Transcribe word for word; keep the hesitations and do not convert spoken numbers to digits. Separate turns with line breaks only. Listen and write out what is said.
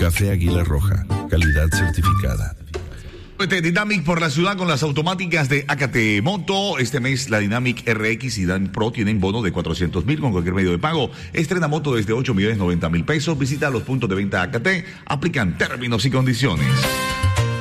Café Águila Roja, calidad certificada.
Dynamic por la ciudad con las automáticas de Acate Moto. Este mes la Dynamic R X y Dan Pro tienen bono de cuatrocientos mil con cualquier medio de pago. Estrena moto desde ocho millones noventa mil pesos. Visita los puntos de venta Acate. Aplican términos y condiciones.